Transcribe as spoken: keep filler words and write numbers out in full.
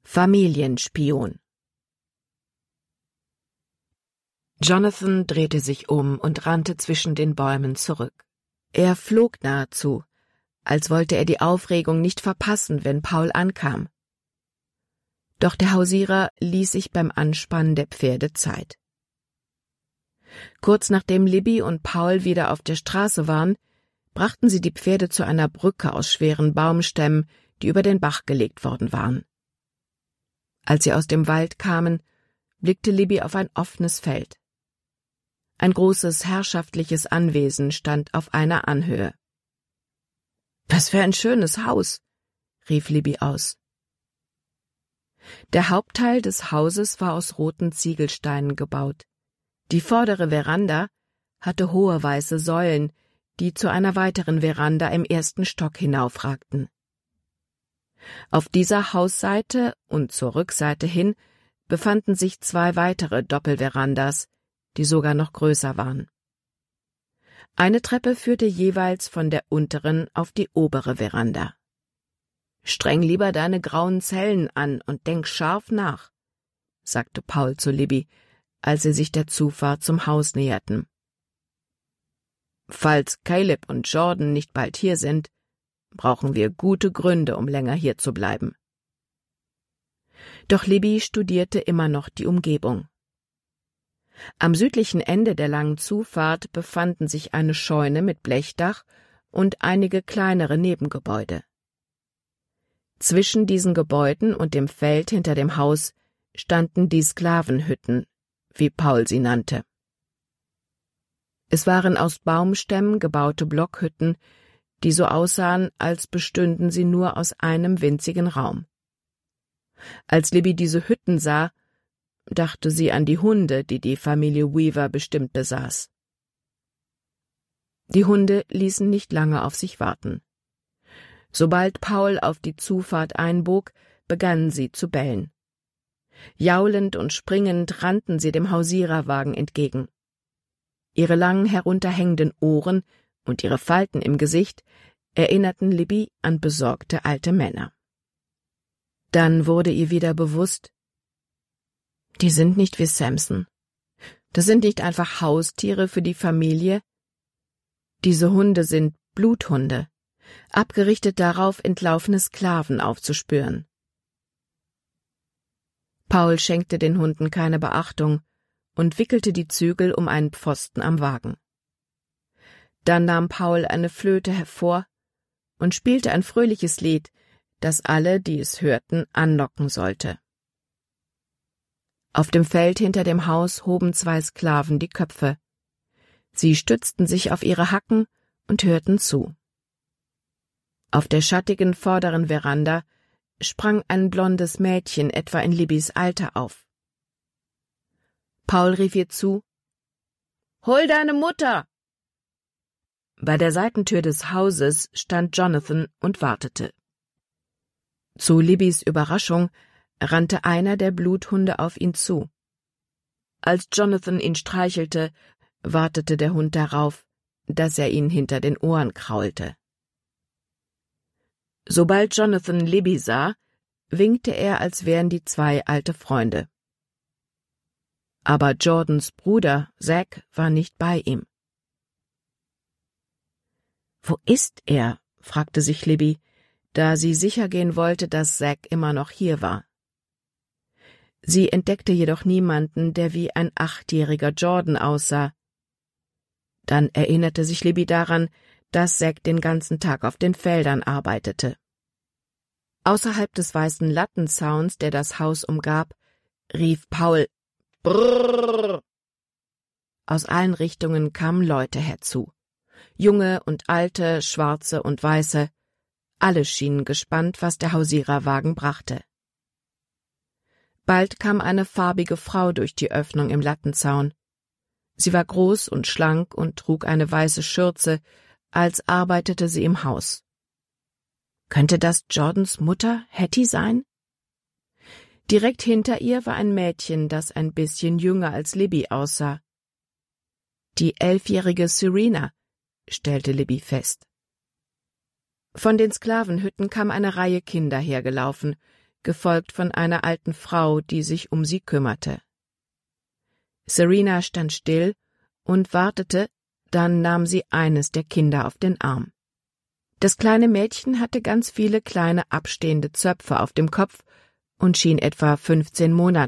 Familienspion. Jonathan drehte sich um und rannte zwischen den Bäumen zurück. Er flog nahezu, als wollte er die Aufregung nicht verpassen, wenn Paul ankam. Doch der Hausierer ließ sich beim Anspannen der Pferde Zeit. Kurz nachdem Libby und Paul wieder auf der Straße waren, brachten sie die Pferde zu einer Brücke aus schweren Baumstämmen, die über den Bach gelegt worden waren. Als sie aus dem Wald kamen, blickte Libby auf ein offenes Feld. Ein großes herrschaftliches Anwesen stand auf einer Anhöhe. »Was für ein schönes Haus«, rief Libby aus. Der Hauptteil des Hauses war aus roten Ziegelsteinen gebaut. Die vordere Veranda hatte hohe weiße Säulen, die zu einer weiteren Veranda im ersten Stock hinaufragten. Auf dieser Hausseite und zur Rückseite hin befanden sich zwei weitere Doppelverandas, die sogar noch größer waren. Eine Treppe führte jeweils von der unteren auf die obere Veranda. »Streng lieber deine grauen Zellen an und denk scharf nach«, sagte Paul zu Libby, als sie sich der Zufahrt zum Haus näherten. »Falls Caleb und Jordan nicht bald hier sind, brauchen wir gute Gründe, um länger hier zu bleiben.« Doch Libby studierte immer noch die Umgebung. Am südlichen Ende der langen Zufahrt befanden sich eine Scheune mit Blechdach und einige kleinere Nebengebäude. Zwischen diesen Gebäuden und dem Feld hinter dem Haus standen die Sklavenhütten, wie Paul sie nannte. Es waren aus Baumstämmen gebaute Blockhütten, die so aussahen, als bestünden sie nur aus einem winzigen Raum. Als Libby diese Hütten sah, dachte sie an die Hunde, die die Familie Weaver bestimmt besaß. Die Hunde ließen nicht lange auf sich warten. Sobald Paul auf die Zufahrt einbog, begannen sie zu bellen. Jaulend und springend rannten sie dem Hausiererwagen entgegen. Ihre langen herunterhängenden Ohren und ihre Falten im Gesicht erinnerten Libby an besorgte alte Männer. Dann wurde ihr wieder bewusst, die sind nicht wie Samson. Das sind nicht einfach Haustiere für die Familie. Diese Hunde sind Bluthunde, abgerichtet darauf, entlaufene Sklaven aufzuspüren. Paul schenkte den Hunden keine Beachtung und wickelte die Zügel um einen Pfosten am Wagen. Dann nahm Paul eine Flöte hervor und spielte ein fröhliches Lied, das alle, die es hörten, anlocken sollte. Auf dem Feld hinter dem Haus hoben zwei Sklaven die Köpfe. Sie stützten sich auf ihre Hacken und hörten zu. Auf der schattigen vorderen Veranda sprang ein blondes Mädchen etwa in Libbys Alter auf. Paul rief ihr zu, »Hol deine Mutter!« Bei der Seitentür des Hauses stand Jonathan und wartete. Zu Libbys Überraschung rannte einer der Bluthunde auf ihn zu. Als Jonathan ihn streichelte, wartete der Hund darauf, dass er ihn hinter den Ohren kraulte. Sobald Jonathan Libby sah, winkte er, als wären die zwei alte Freunde. Aber Jordans Bruder, Zack, war nicht bei ihm. »Wo ist er?« fragte sich Libby, da sie sicher gehen wollte, dass Zack immer noch hier war. Sie entdeckte jedoch niemanden, der wie ein achtjähriger Jordan aussah. Dann erinnerte sich Libby daran, dass Zack den ganzen Tag auf den Feldern arbeitete. Außerhalb des weißen Lattenzauns, der das Haus umgab, rief Paul »Brrrr«. Aus allen Richtungen kamen Leute herzu. Junge und alte, schwarze und weiße, alle schienen gespannt, was der Hausiererwagen brachte. Bald kam eine farbige Frau durch die Öffnung im Lattenzaun. Sie war groß und schlank und trug eine weiße Schürze, als arbeitete sie im Haus. Könnte das Jordans Mutter, Hattie, sein? Direkt hinter ihr war ein Mädchen, das ein bisschen jünger als Libby aussah. Die elfjährige Serena, stellte Libby fest. Von den Sklavenhütten kam eine Reihe Kinder hergelaufen, gefolgt von einer alten Frau, die sich um sie kümmerte. Serena stand still und wartete, dann nahm sie eines der Kinder auf den Arm. Das kleine Mädchen hatte ganz viele kleine abstehende Zöpfe auf dem Kopf und schien etwa fünfzehn Monate